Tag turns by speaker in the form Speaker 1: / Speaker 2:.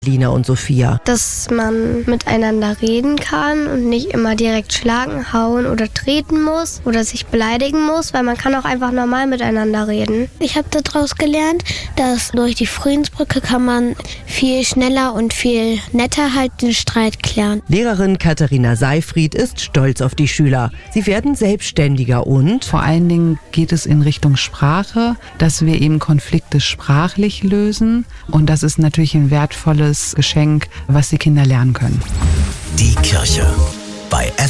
Speaker 1: Lina und Sophia.
Speaker 2: Dass man miteinander reden kann und nicht immer direkt schlagen, hauen oder treten muss oder sich beleidigen muss, weil man kann auch einfach normal miteinander reden.
Speaker 3: Ich habe daraus gelernt, dass durch die Friedensbrücke kann man viel schneller und viel netter halt den Streit klären.
Speaker 1: Lehrerin Katharina Seifried ist stolz auf die Schüler. Sie werden selbstständiger und
Speaker 4: vor allen Dingen geht es in Richtung Sprache, dass wir eben Konflikte sprachlich lösen. Und das ist natürlich ein wertvolles Geschenk, was die Kinder lernen können.
Speaker 5: Die Kirche bei